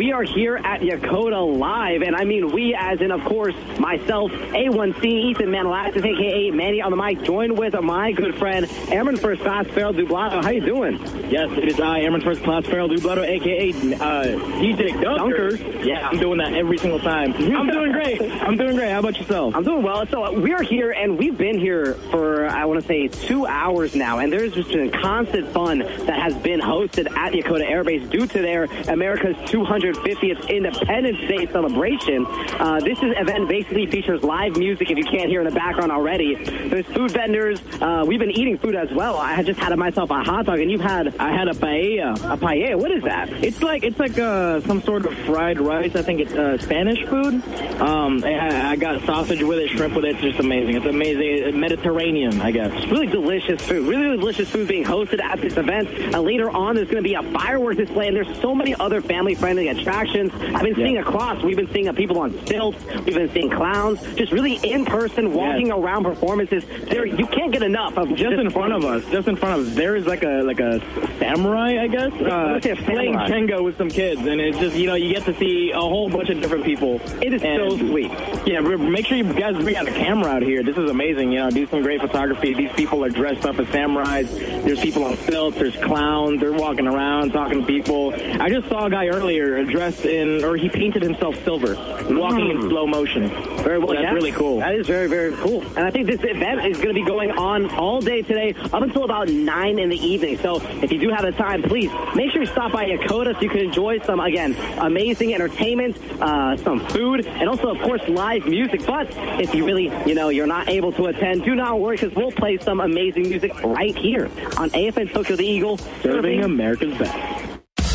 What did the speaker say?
we are here at Yokota Live, and I mean we as in, of course, myself, A1C, Ethan Manalaxis, a.k.a. Manny on the mic, joined with my good friend, Airman First Class Farrell Dublado. How you doing? Yes, it is I, Airman First Class Farrell Dublado, a.k.a. DJ Dunker. Yeah, I'm doing that every single time. I'm doing great. I'm doing great. How about yourself? I'm doing well. So we are here, and we've been here for, I want to say, 2 hours now, and there's just been constant fun that has been hosted at Yokota Air Base due to their America's 250th Independence Day celebration. This event basically features live music, if you can't hear in the background already. There's food vendors. We've been eating food as well. I just had myself a hot dog, and I had a paella. A paella? What is that? It's like some sort of fried rice. I think it's Spanish food. I got sausage with it, shrimp with it. It's just amazing. It's amazing. Mediterranean, I guess. Really delicious food. Really delicious food being hosted at this event. Later on, there's going to be a fireworks display, and there's so many other family-friendly attractions. I've been seeing across. We've been seeing people on stilts. We've been seeing clowns. Just really in-person, walking around performances. You can't get enough of just in front of us. Just in front of us, there is like a samurai, I guess, playing Jenga with some kids, and it's just you get to see a whole bunch of different people. It is so sweet. Yeah, make sure you guys bring out a camera out here. This is amazing. Do some great photography. These people are dressed up as samurais. There's people on stilts. There's clowns. They're walking around talking to people. I just saw a guy earlier dressed he painted himself silver, walking in slow motion. Very well. That's really cool. That is very, very cool. And I think this event is going to be going on all day today up until about 9 in the evening. So if you do have the time, please make sure you stop by Yokota so you can enjoy some, again, amazing entertainment, some food, and also, of course, live music. But if you really, you're not able to attend, do not worry, because we'll play some amazing music right here on AFN Tokyo the Eagle, serving America's best.